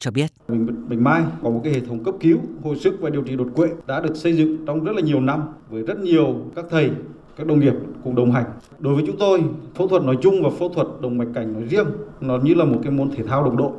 cho biết. Bệnh viện Bạch Mai có một cái hệ thống cấp cứu, hồi sức và điều trị đột quỵ đã được xây dựng trong rất là nhiều năm với rất nhiều các thầy, các đồng nghiệp cùng đồng hành. Đối với chúng tôi, phẫu thuật nói chung và phẫu thuật động mạch cảnh nói riêng, nó như là một cái môn thể thao đồng đội.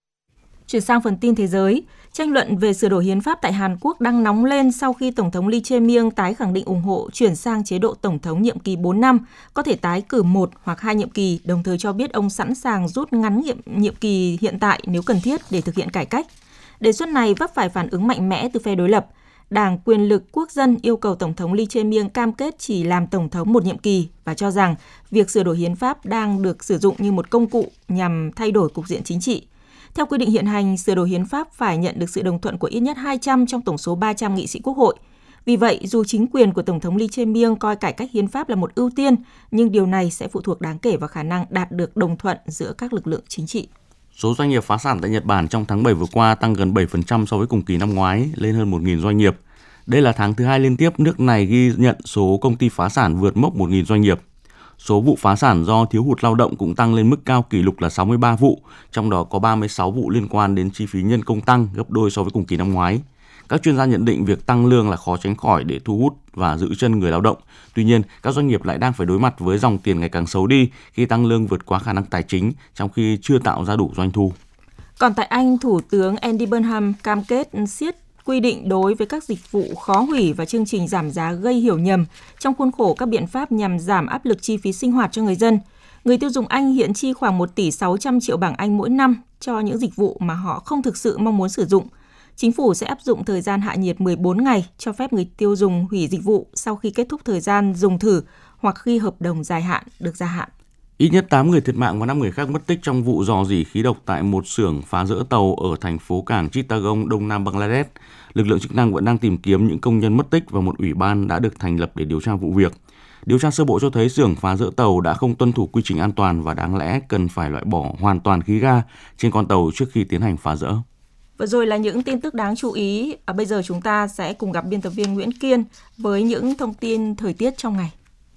Chuyển sang phần tin thế giới, tranh luận về sửa đổi hiến pháp tại Hàn Quốc đang nóng lên sau khi Tổng thống Lee Jae-myung tái khẳng định ủng hộ chuyển sang chế độ Tổng thống nhiệm kỳ 4 năm, có thể tái cử 1 hoặc 2 nhiệm kỳ, đồng thời cho biết ông sẵn sàng rút ngắn nhiệm kỳ hiện tại nếu cần thiết để thực hiện cải cách. Đề xuất này vấp phải phản ứng mạnh mẽ từ phe đối lập. Đảng Quyền lực Quốc dân yêu cầu Tổng thống Lee Jae-myung cam kết chỉ làm Tổng thống một nhiệm kỳ và cho rằng việc sửa đổi hiến pháp đang được sử dụng như một công cụ nhằm thay đổi cục diện chính trị. Theo quy định hiện hành, sửa đổi hiến pháp phải nhận được sự đồng thuận của ít nhất 200 trong tổng số 300 nghị sĩ Quốc hội. Vì vậy, dù chính quyền của Tổng thống Lee Jae-myung coi cải cách hiến pháp là một ưu tiên, nhưng điều này sẽ phụ thuộc đáng kể vào khả năng đạt được đồng thuận giữa các lực lượng chính trị. Số doanh nghiệp phá sản tại Nhật Bản trong tháng 7 vừa qua tăng gần 7% so với cùng kỳ năm ngoái, lên hơn 1.000 doanh nghiệp. Đây là tháng thứ 2 liên tiếp nước này ghi nhận số công ty phá sản vượt mốc 1.000 doanh nghiệp. Số vụ phá sản do thiếu hụt lao động cũng tăng lên mức cao kỷ lục là 63 vụ, trong đó có 36 vụ liên quan đến chi phí nhân công tăng gấp đôi so với cùng kỳ năm ngoái. Các chuyên gia nhận định việc tăng lương là khó tránh khỏi để thu hút và giữ chân người lao động. Tuy nhiên, các doanh nghiệp lại đang phải đối mặt với dòng tiền ngày càng xấu đi khi tăng lương vượt quá khả năng tài chính, trong khi chưa tạo ra đủ doanh thu. Còn tại Anh, Thủ tướng Andy Burnham cam kết siết quy định đối với các dịch vụ khó hủy và chương trình giảm giá gây hiểu nhầm trong khuôn khổ các biện pháp nhằm giảm áp lực chi phí sinh hoạt cho người dân. Người tiêu dùng Anh hiện chi khoảng 1 tỷ 600 triệu bảng Anh mỗi năm cho những dịch vụ mà họ không thực sự mong muốn sử dụng. Chính phủ sẽ áp dụng thời gian hạ nhiệt 14 ngày, cho phép người tiêu dùng hủy dịch vụ sau khi kết thúc thời gian dùng thử hoặc khi hợp đồng dài hạn được gia hạn. Ít nhất 8 người thiệt mạng và 5 người khác mất tích trong vụ rò rỉ khí độc tại một xưởng phá rỡ tàu ở thành phố cảng Chittagong, đông nam Bangladesh. Lực lượng chức năng vẫn đang tìm kiếm những công nhân mất tích và một ủy ban đã được thành lập để điều tra vụ việc. Điều tra sơ bộ cho thấy xưởng phá rỡ tàu đã không tuân thủ quy trình an toàn và đáng lẽ cần phải loại bỏ hoàn toàn khí ga trên con tàu trước khi tiến hành phá rỡ. Vừa rồi là những tin tức đáng chú ý. Bây giờ chúng ta sẽ cùng gặp biên tập viên Nguyễn Kiên với những thông tin thời tiết trong ngày.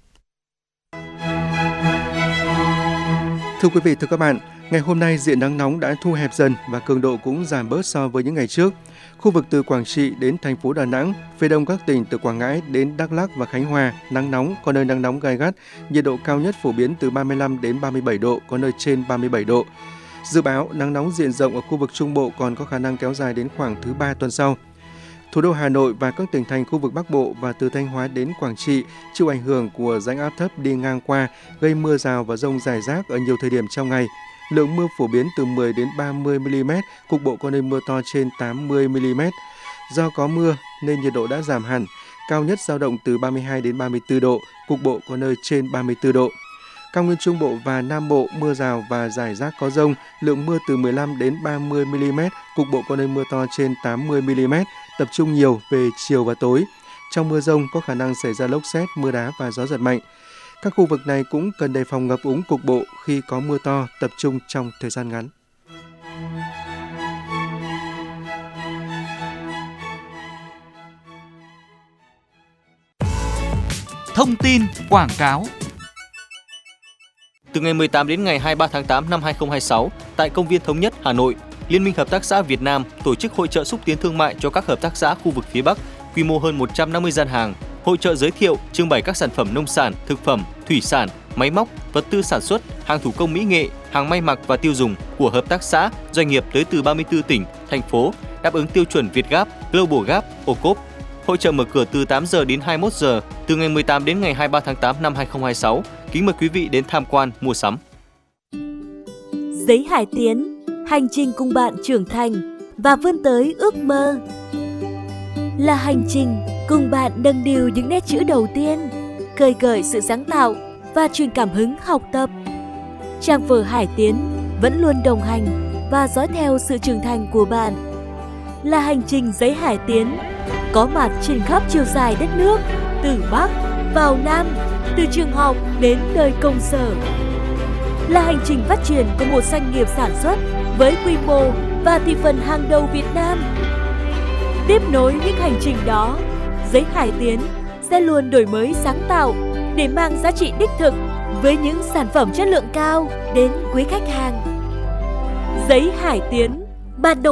Thưa quý vị, thưa các bạn, ngày hôm nay diện nắng nóng đã thu hẹp dần và cường độ cũng giảm bớt so với những ngày trước. Khu vực từ Quảng Trị đến thành phố Đà Nẵng, phía đông các tỉnh từ Quảng Ngãi đến Đắk Lắk và Khánh Hòa, nắng nóng, có nơi nắng nóng gay gắt, nhiệt độ cao nhất phổ biến từ 35 đến 37 độ, có nơi trên 37 độ. Dự báo nắng nóng diện rộng ở khu vực Trung Bộ còn có khả năng kéo dài đến khoảng thứ 3 tuần sau. Thủ đô Hà Nội và các tỉnh thành khu vực Bắc Bộ và từ Thanh Hóa đến Quảng Trị chịu ảnh hưởng của rãnh áp thấp đi ngang qua, gây mưa rào và dông rải rác ở nhiều thời điểm trong ngày. Lượng mưa phổ biến từ 10 đến 30 mm, cục bộ có nơi mưa to trên 80 mm. Do có mưa nên nhiệt độ đã giảm hẳn, cao nhất dao động từ 32 đến 34 độ, cục bộ có nơi trên 34 độ. Cao nguyên Trung Bộ và Nam Bộ mưa rào và rải rác có dông, lượng mưa từ 15 đến 30 mm, cục bộ có nơi mưa to trên 80 mm, tập trung nhiều về chiều và tối. Trong mưa dông có khả năng xảy ra lốc sét, mưa đá và gió giật mạnh. Các khu vực này cũng cần đề phòng ngập úng cục bộ khi có mưa to tập trung trong thời gian ngắn. Thông tin quảng cáo. Từ ngày 18 đến ngày 23 tháng 8 năm 2026, tại Công viên Thống Nhất, Hà Nội, Liên minh Hợp tác xã Việt Nam tổ chức hội chợ xúc tiến thương mại cho các hợp tác xã khu vực phía Bắc, quy mô hơn 150 gian hàng. Hội chợ giới thiệu, trưng bày các sản phẩm nông sản, thực phẩm, thủy sản, máy móc, vật tư sản xuất, hàng thủ công mỹ nghệ, hàng may mặc và tiêu dùng của hợp tác xã, doanh nghiệp tới từ 34 tỉnh, thành phố, đáp ứng tiêu chuẩn Vietgap, Global Gap, OCOP. Hội chợ mở cửa từ 8 giờ đến 21 giờ, từ ngày 18 đến ngày 23 tháng 8 năm 2026. Kính mời quý vị đến tham quan, mua sắm. Giấy Hải Tiến, hành trình cùng bạn trưởng thành và vươn tới ước mơ. Là hành trình cùng bạn nâng niu những nét chữ đầu tiên, khơi gợi sự sáng tạo và truyền cảm hứng học tập. Trang phở Hải Tiến vẫn luôn đồng hành và dõi theo sự trưởng thành của bạn. Là hành trình Giấy Hải Tiến, có mặt trên khắp chiều dài đất nước, từ Bắc vào Nam, từ trường học đến nơi công sở. Là hành trình phát triển của một doanh nghiệp sản xuất với quy mô và thị phần hàng đầu Việt Nam. Tiếp nối những hành trình đó, Giấy Hải Tiến sẽ luôn đổi mới sáng tạo để mang giá trị đích thực với những sản phẩm chất lượng cao đến quý khách hàng. Giấy Hải Tiến, bạn đồng